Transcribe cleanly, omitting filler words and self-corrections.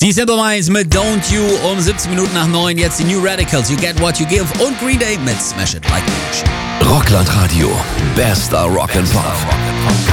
Die Simple Minds mit Don't You um 17 Minuten nach 9. Jetzt die New Radicals, You Get What You Give und Green Day mit Smash It Like a Machine. Rockland Radio, bester Rock and Pop.